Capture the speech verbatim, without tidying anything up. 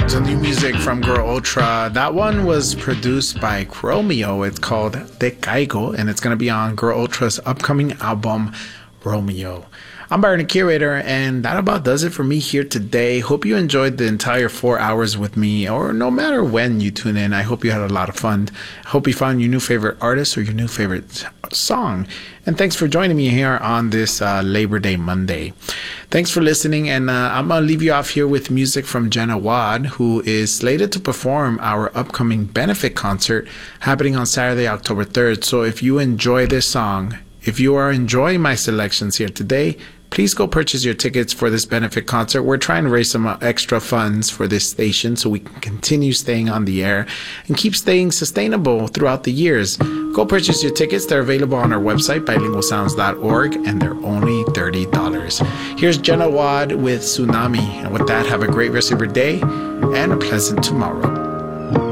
So new music from Girl Ultra. That one was produced by Chromeo. It's called Te Caigo, and it's going to be on Girl Ultra's upcoming album, Romeo. I'm Byron, the Curator, and that about does it for me here today. Hope you enjoyed the entire four hours with me, or no matter when you tune in. I hope you had a lot of fun. I hope you found your new favorite artist or your new favorite song. And thanks for joining me here on this uh, Labor Day Monday. Thanks for listening, and uh, I'm going to leave you off here with music from Jenna Wad, who is slated to perform our upcoming benefit concert happening on Saturday, October third. So if you enjoy this song, if you are enjoying my selections here today, please go purchase your tickets for this benefit concert. We're trying to raise some extra funds for this station so we can continue staying on the air and keep staying sustainable throughout the years. Go purchase your tickets. They're available on our website, bilingual sounds dot org, and they're only thirty dollars. Here's Jenna Wad with Tsunami. And with that, have a great rest of your day and a pleasant tomorrow.